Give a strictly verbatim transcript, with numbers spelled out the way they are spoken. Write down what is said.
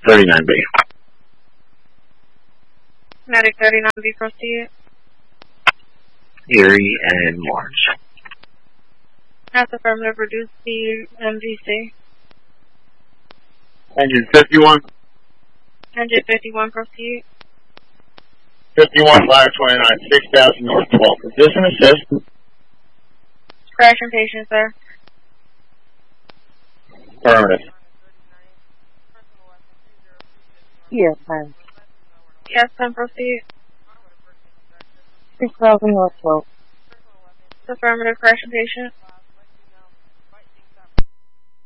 thirty-nine B. Medic thirty-nine B, proceed. Erie and March. That's affirmative, reduce the M V C. Engine fifty-one. Engine fifty-one, proceed. fifty-one, five twenty-nine, six thousand North twelve. Is this an assist? Crash and patient, sir. Affirmative. Yes, ma'am. Yes, then proceed. six thousand North twelve. Affirmative, crash and patient.